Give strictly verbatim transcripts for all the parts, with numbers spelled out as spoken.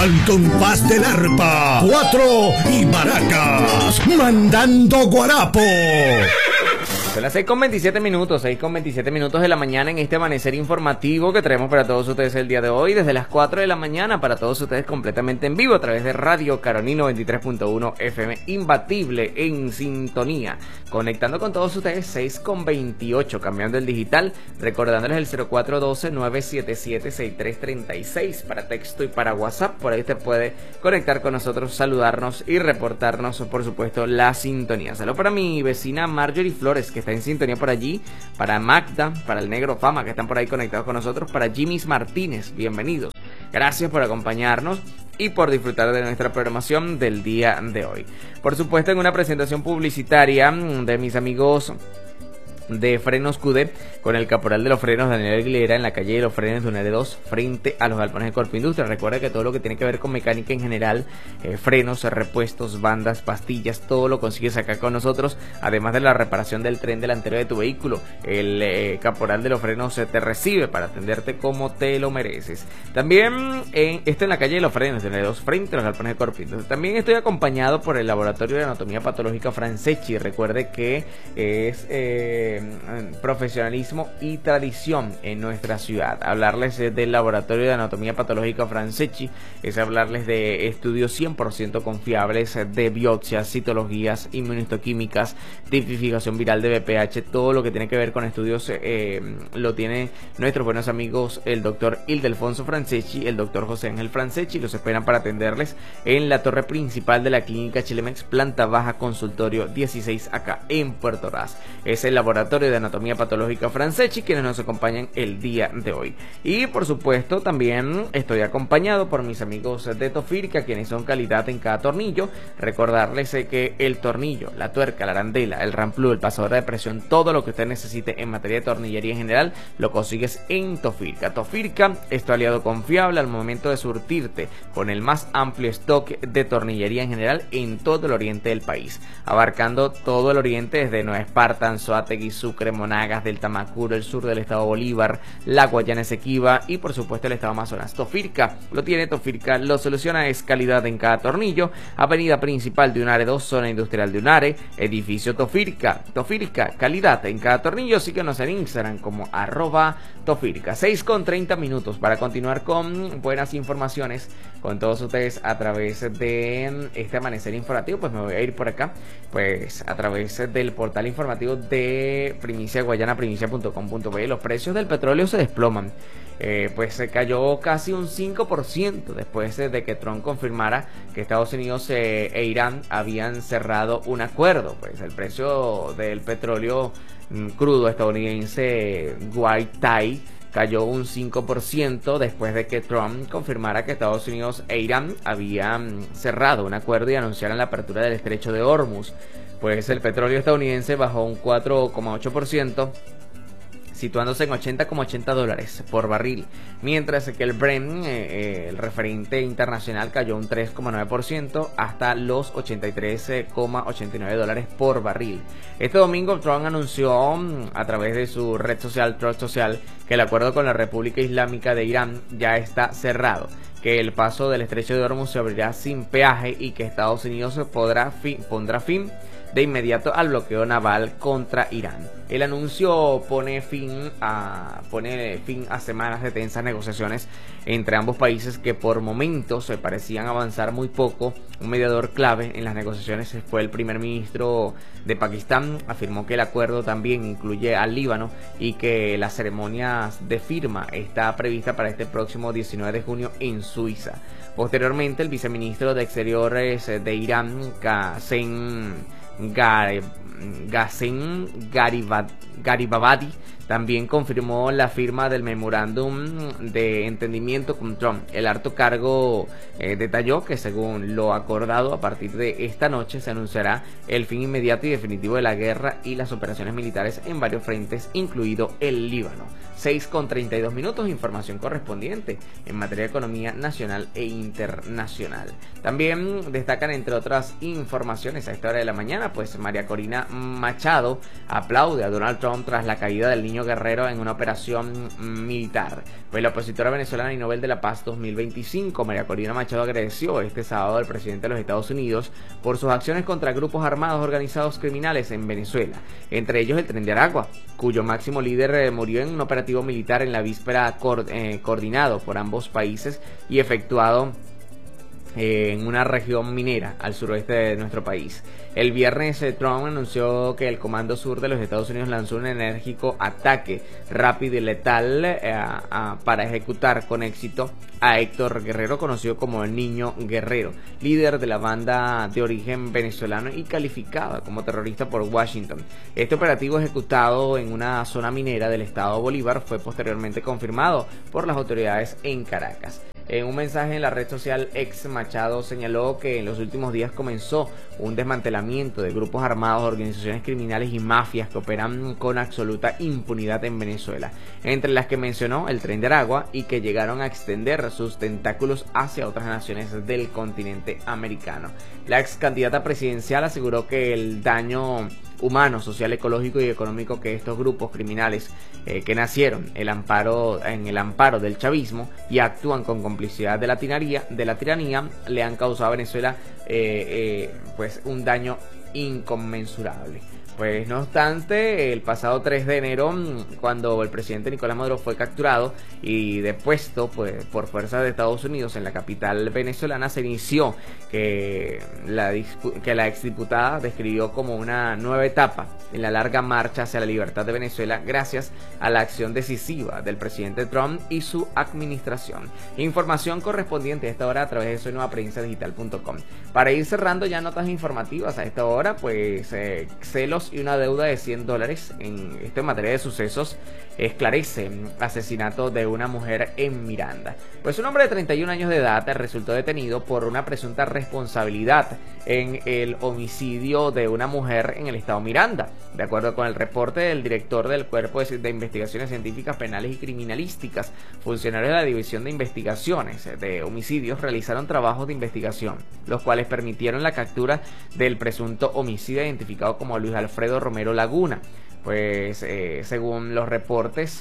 al compás del arpa, cuatro y maracas, mandando guarapo. Son las seis con veintisiete minutos, seis con veintisiete minutos de la mañana en este amanecer informativo que traemos para todos ustedes el día de hoy, desde las cuatro de la mañana para todos ustedes completamente en vivo a través de Radio Carolina noventa y tres punto uno F M, imbatible en sintonía, conectando con todos ustedes seis con veintiocho, cambiando el digital, recordándoles el cero cuatro uno dos, nueve siete siete, seis tres tres seis para texto y para WhatsApp. Por ahí usted puede conectar con nosotros, saludarnos y reportarnos, por supuesto, la sintonía. Saludos para mi vecina Marjorie Flores, que está en sintonía por allí, para Magda, para el Negro Fama, que están por ahí conectados con nosotros, para Jimmy's Martínez, bienvenidos. Gracias por acompañarnos y por disfrutar de nuestra programación del día de hoy. Por supuesto, en una presentación publicitaria de mis amigos de Frenos Q D, con el caporal de los frenos Daniel Aguilera, en la calle de los frenos de Unare dos, frente a los galpones de Corpo Industria. Recuerda que todo lo que tiene que ver con mecánica en general, eh, frenos, repuestos, bandas, pastillas, todo lo consigues acá con nosotros, además de la reparación del tren delantero de tu vehículo. El eh, caporal de los frenos eh, te recibe para atenderte como te lo mereces. También eh, esto en la calle de los frenos de Unare dos, frente a los galpones de Corpo Industria. También estoy acompañado por el Laboratorio de Anatomía Patológica Franceschi. Recuerde que es eh, profesionalismo y tradición en nuestra ciudad. Hablarles del Laboratorio de Anatomía Patológica Franceschi es hablarles de estudios cien por ciento confiables de biopsias, citologías, inmunistoquímicas, tipificación viral de B P H, todo lo que tiene que ver con estudios eh, lo tiene nuestros buenos amigos el doctor Ildefonso Franceschi, el doctor José Ángel Franceschi. Los esperan para atenderles en la torre principal de la clínica Chilemex, planta baja, consultorio dieciséis, acá en Puerto Ordaz. Es el laboratorio de Anatomía Patológica Franceschi quienes nos acompañan el día de hoy. Y por supuesto también estoy acompañado por mis amigos de Tofirca, quienes son calidad en cada tornillo. Recordarles que el tornillo, la tuerca, la arandela, el ramplú, el pasador de presión, todo lo que usted necesite en materia de tornillería en general lo consigues en Tofirca. Tofirca es tu aliado confiable al momento de surtirte con el más amplio stock de tornillería en general en todo el oriente del país, abarcando todo el oriente desde Nueva Esparta, Anzoátegui, Sucre, Monagas, del Tamacuro, el sur del estado Bolívar, la Guayana Esequiba y por supuesto el estado Amazonas. Tofirca lo tiene, Tofirca lo soluciona, es calidad en cada tornillo. Avenida principal de Unare dos, zona industrial de Unare, edificio Tofirca. Tofirca, calidad en cada tornillo. Síguenos en Instagram como arroba Tofirca. seis con treinta minutos para continuar con buenas informaciones con todos ustedes a través de este amanecer informativo. Pues me voy a ir por acá, pues a través del portal informativo de Primicia Guayana, primicia punto com punto be. Los precios del petróleo se desploman. Eh, pues se cayó casi un cinco por ciento después de que Trump confirmara que Estados Unidos eh, e Irán habían cerrado un acuerdo. Pues el precio del petróleo mm, crudo estadounidense White Thai cayó un cinco por ciento después de que Trump confirmara que Estados Unidos e Irán habían cerrado un acuerdo y anunciaran la apertura del estrecho de Hormuz. Pues el petróleo estadounidense bajó un cuatro coma ocho por ciento, situándose en ochenta coma ochenta dólares por barril, mientras que el Brent, eh, eh, el referente internacional, cayó un tres coma nueve por ciento hasta los ochenta y tres coma ochenta y nueve dólares por barril. Este domingo Trump anunció a través de su red social Truth Social que el acuerdo con la República Islámica de Irán ya está cerrado, que el paso del estrecho de Hormuz se abrirá sin peaje y que Estados Unidos podrá fin, pondrá fin de inmediato al bloqueo naval contra Irán. El anuncio pone fin a pone fin a semanas de tensas negociaciones entre ambos países que por momentos se parecían avanzar muy poco. Un mediador clave en las negociaciones fue el primer ministro de Pakistán. Afirmó que el acuerdo también incluye al Líbano y que la ceremonia de firma está prevista para este próximo diecinueve de junio en Suiza. Posteriormente, el viceministro de Exteriores de Irán, Qasem Ghasem Garibabadi, también confirmó la firma del memorándum de entendimiento con Trump. El alto cargo eh, detalló que según lo acordado, a partir de esta noche se anunciará el fin inmediato y definitivo de la guerra y las operaciones militares en varios frentes, incluido el Líbano. seis con treinta y dos minutos, información correspondiente en materia de economía nacional e internacional. También destacan, entre otras informaciones, a esta hora de la mañana, pues María Corina Machado aplaude a Donald Trump tras la caída del niño Niño Guerrero en una operación militar. Pues la opositora venezolana y Nobel de la Paz dos mil veinticinco, María Corina Machado, agradeció este sábado al presidente de los Estados Unidos por sus acciones contra grupos armados organizados criminales en Venezuela, entre ellos el Tren de Aragua, cuyo máximo líder eh, murió en un operativo militar en la víspera cor eh, coordinado por ambos países y efectuado en una región minera al suroeste de nuestro país. El viernes Trump anunció que el Comando Sur de los Estados Unidos lanzó un enérgico ataque rápido y letal eh, a, para ejecutar con éxito a Héctor Guerrero, conocido como el Niño Guerrero, líder de la banda de origen venezolano y calificada como terrorista por Washington. Este operativo, ejecutado en una zona minera del estado Bolívar, fue posteriormente confirmado por las autoridades en Caracas. En un mensaje en la red social X, Machado señaló que en los últimos días comenzó un desmantelamiento de grupos armados, organizaciones criminales y mafias que operan con absoluta impunidad en Venezuela, entre las que mencionó el Tren de Aragua, y que llegaron a extender sus tentáculos hacia otras naciones del continente americano. La ex candidata presidencial aseguró que el daño humano, social, ecológico y económico que estos grupos criminales eh, que nacieron el amparo, en el amparo del chavismo y actúan con complicidad de la tiranía, de la tiranía le han causado a Venezuela eh, eh, pues un daño inconmensurable. Pues no obstante, el pasado tres de enero, cuando el presidente Nicolás Maduro fue capturado y depuesto pues, por fuerzas de Estados Unidos en la capital venezolana, se inició que la, que la exdiputada describió como una nueva etapa en la larga marcha hacia la libertad de Venezuela, gracias a la acción decisiva del presidente Trump y su administración. Información correspondiente a esta hora a través de soy nueva prensa digital punto com. Para ir cerrando ya notas informativas a esta hora, pues eh, celos y una deuda de cien dólares en esta materia de sucesos esclarece asesinato de una mujer en Miranda. Pues un hombre de treinta y un años de edad resultó detenido por una presunta responsabilidad en el homicidio de una mujer en el estado Miranda. De acuerdo con el reporte del director del Cuerpo de Investigaciones Científicas Penales y Criminalísticas, funcionarios de la División de Investigaciones de Homicidios realizaron trabajos de investigación, los cuales permitieron la captura del presunto homicida identificado como Luis Alfredo Romero Laguna. Pues eh, según los reportes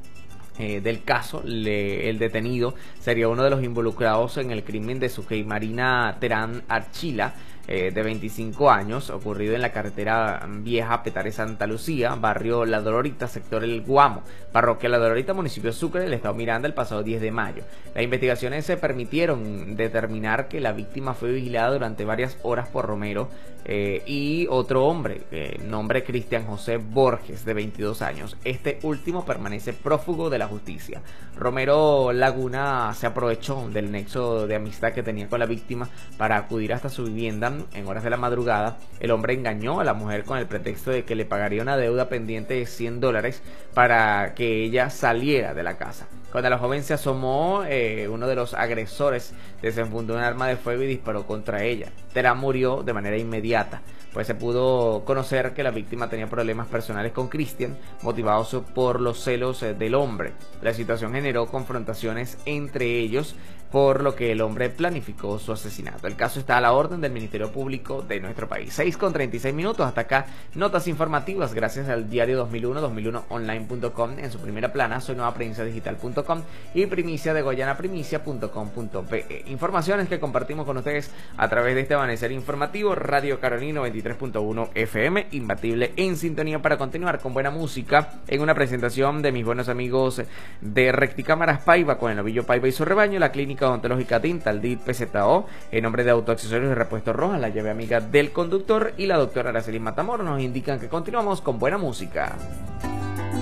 eh, del caso, le, el detenido sería uno de los involucrados en el crimen de Sujei Marina Terán Archila, eh, de veinticinco años, ocurrido en la carretera vieja Petare Santa Lucía, barrio La Dolorita, sector El Guamo, parroquia La Dolorita, municipio de Sucre, del estado Miranda, el pasado diez de mayo. Las investigaciones se permitieron determinar que la víctima fue vigilada durante varias horas por Romero eh, y otro hombre, eh, nombre Cristian José Borges, de veintidós años. Este último permanece prófugo de la justicia. Romero Laguna se aprovechó del nexo de amistad que tenía con la víctima para acudir hasta su vivienda en horas de la madrugada. El hombre engañó a la mujer con el pretexto de que le pagaría una deuda pendiente de cien dólares para que ella saliera de la casa. Cuando la joven se asomó, eh, uno de los agresores desenfundó un arma de fuego y disparó contra ella. Terán murió de manera inmediata, pues se pudo conocer que la víctima tenía problemas personales con Cristian, motivados por los celos eh, del hombre. La situación generó confrontaciones entre ellos, por lo que el hombre planificó su asesinato. El caso está a la orden del Ministerio Público de nuestro país. seis con treinta y seis minutos, hasta acá notas informativas gracias al diario dos mil uno, dos mil uno online punto com en su primera plana, soy nueva prensa digital punto com y primicia de Guayana primicia punto com punto pe. Informaciones que compartimos con ustedes a través de este amanecer informativo, Radio Carolina noventa y tres punto uno F M, imbatible en sintonía para continuar con buena música en una presentación de mis buenos amigos de Recticámaras Paiva, con el novillo Paiva y su rebaño, la clínica odontológica Tintal D I T P Z O, en nombre de Autoaccesorios y Repuestos Rojas, la llave amiga del conductor y la doctora Araceli Matamoros nos indican que continuamos con buena música.